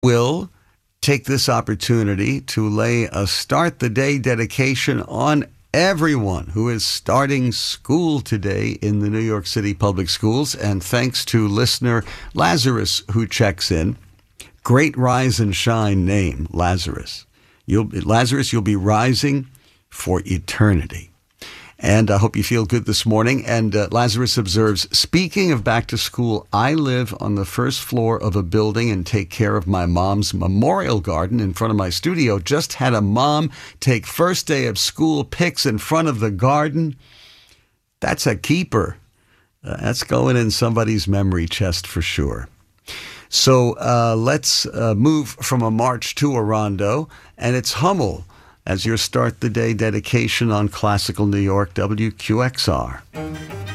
will take this opportunity to lay a Start the Day dedication on everyone who is starting school today in the New York City Public Schools. And thanks to listener Lazarus who checks in. Great rise and shine name, Lazarus. You'll be rising for eternity. And I hope you feel good this morning. And Lazarus observes, speaking of back to school, I live on the first floor of a building and take care of my mom's memorial garden in front of my studio. Just had a mom take first day of school pics in front of the garden. That's a keeper. That's going in somebody's memory chest for sure. So let's move from a march to a rondo, and it's Hummel as your Start the Day dedication on Classical New York WQXR.